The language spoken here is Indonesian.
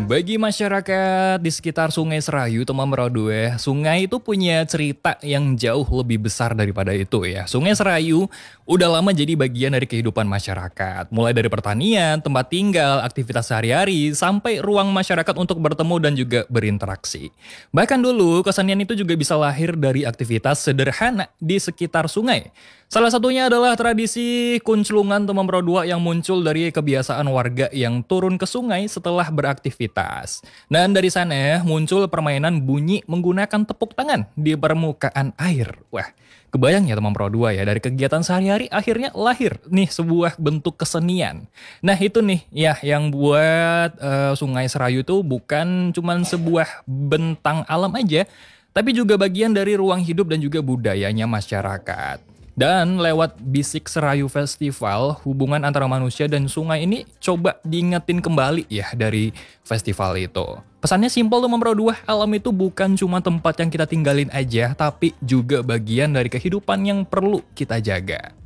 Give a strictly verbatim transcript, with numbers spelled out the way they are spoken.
Bagi masyarakat di sekitar Sungai Serayu, teman Broadway, sungai itu punya cerita yang jauh lebih besar daripada itu ya. Sungai Serayu udah lama jadi bagian dari kehidupan masyarakat. Mulai dari pertanian, tempat tinggal, aktivitas sehari-hari, sampai ruang masyarakat untuk bertemu dan juga berinteraksi. Bahkan dulu, kesenian itu juga bisa lahir dari aktivitas sederhana di sekitar sungai. Salah satunya adalah tradisi kunclungan teman Broadway yang muncul dari kebiasaan warga yang turun ke sungai setelah beraktivitas. Dan dari sana muncul permainan bunyi menggunakan tepuk tangan di permukaan air. Wah, kebayang ya teman Broadway ya, dari kegiatan sehari-hari akhirnya lahir nih sebuah bentuk kesenian. Nah itu nih ya yang buat uh, Sungai Serayu itu bukan cuman sebuah bentang alam aja, tapi juga bagian dari ruang hidup dan juga budayanya masyarakat. Dan lewat Bisik Serayu Festival, hubungan antara manusia dan sungai ini coba diingetin kembali ya dari festival itu. Pesannya simpel tuh Broadway, alam itu bukan cuma tempat yang kita tinggalin aja, tapi juga bagian dari kehidupan yang perlu kita jaga.